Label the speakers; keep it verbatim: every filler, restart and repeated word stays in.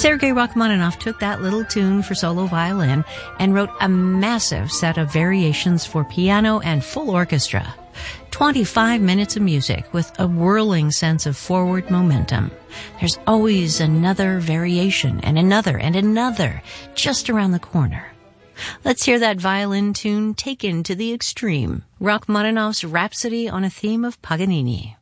Speaker 1: Sergei Rachmaninoff took that little tune for solo violin and wrote a massive set of variations for piano and full orchestra. twenty-five minutes of music with a whirling sense of forward momentum. There's always another variation and another and another just around the corner. Let's hear that violin tune taken to the extreme. Rachmaninoff's Rhapsody on a Theme of Paganini.